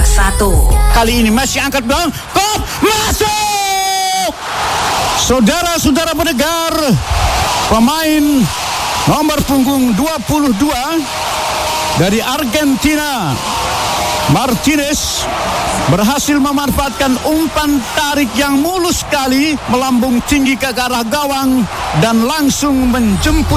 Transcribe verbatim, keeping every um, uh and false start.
satu. Kali ini masih angkat belakang, kop masuk. Saudara-saudara pendengar, pemain nomor punggung dua puluh dua dari Argentina, Martinez, berhasil memanfaatkan umpan tarik yang mulus sekali melambung tinggi ke arah gawang dan langsung menjemput